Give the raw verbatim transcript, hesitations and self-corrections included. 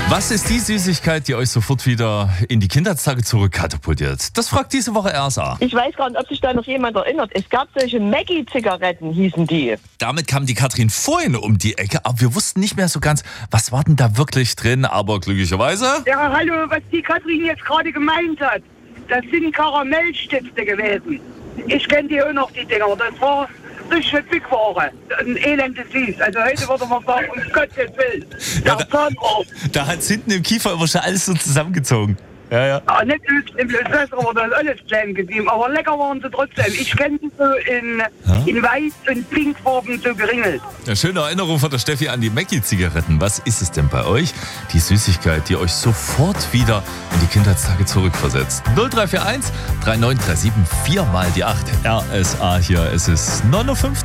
Was ist die Süßigkeit, die euch sofort wieder in die Kindheitstage zurückkatapultiert? Das fragt diese Woche R S A. Ich weiß gar nicht, ob sich da noch jemand erinnert. Es gab solche Maggi-Zigaretten, hießen die. Damit kam die Katrin vorhin um die Ecke, aber wir wussten nicht mehr so ganz, was war denn da wirklich drin, aber glücklicherweise... Ja, hallo, was die Katrin jetzt gerade gemeint hat, das sind Karamellstifte gewesen. Ich kenne die auch noch, die Dinger. Das war richtige Bickware. Ein elendes Süß. Also heute würde man sagen, um Gottes Willen. Ja, Der da, Zahnarzt. da hat es hinten im Kiefer immer schon alles so zusammengezogen. Ja, ja. Ja, nicht im Besser, aber das ist alles klein geblieben. Aber lecker waren sie trotzdem. Ich kenne die so in, Ja? in weiß und pinkfarben so geringelt. Eine schöne Erinnerung von der Steffi an die Maggi-Zigaretten. Was ist es denn bei euch? Die Süßigkeit, die euch sofort wieder in die Kindheitstage zurückversetzt. null drei vier eins drei neun drei sieben vier mal die acht. R S A hier. Es ist neun Uhr fünfzehn.